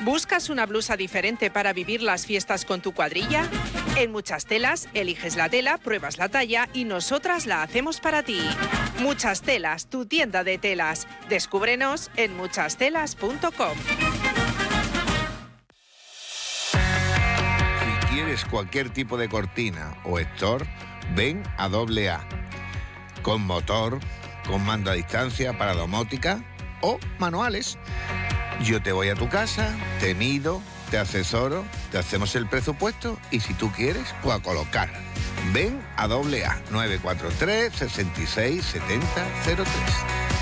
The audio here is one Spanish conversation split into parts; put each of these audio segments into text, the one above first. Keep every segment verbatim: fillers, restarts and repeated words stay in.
¿Buscas una blusa diferente para vivir las fiestas con tu cuadrilla? En Muchas Telas, eliges la tela, pruebas la talla y nosotras la hacemos para ti. Muchas Telas, tu tienda de telas. Descúbrenos en muchas telas punto com. Si quieres cualquier tipo de cortina o store, ven a doble A. Con motor, con mando a distancia para domótica o manuales. Yo te voy a tu casa, te mido, te asesoro, te hacemos el presupuesto y si tú quieres, pues a colocar. Ven a doble A, nueve cuatro tres, seis seis siete cero cero tres.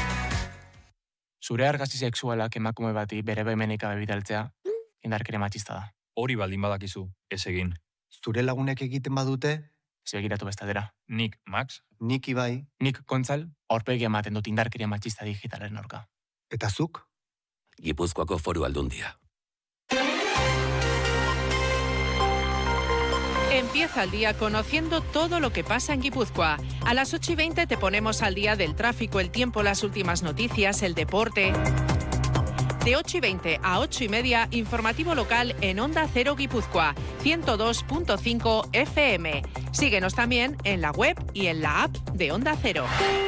Zure argazki sexualak emakume bati bere baimenik gabe bidaltzea indarkeria matxista da. Hori baldin badakizu, ez egin. Zure lagunek egiten badute? Ez begiratu bestadera. Nik, Max? Nik Ibai. Nik Gontzal, aurpegi ematen dut indarkeria matxista digitalen aurka. Eta zuk? Gipuzkoako Foru Aldundia. Empieza el día conociendo todo lo que pasa en Guipúzcoa. A las ocho y veinte te ponemos al día del tráfico, el tiempo, las últimas noticias, el deporte. De ocho y veinte a ocho y media, informativo local en Onda Cero Guipúzcoa, ciento dos punto cinco F M. Síguenos también en la web y en la app de Onda Cero.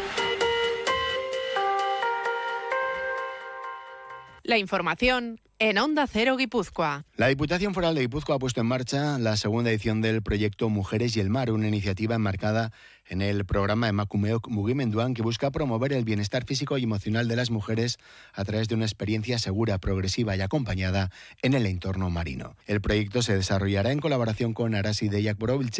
La información en Onda Cero Guipúzcoa. La Diputación Foral de Guipúzcoa ha puesto en marcha la segunda edición del proyecto Mujeres y el Mar, una iniciativa enmarcada en el programa Emakumeok Mugimenduan que busca promover el bienestar físico y emocional de las mujeres a través de una experiencia segura, progresiva y acompañada en el entorno marino. El proyecto se desarrollará en colaboración con Arasi Deiak Borobiltze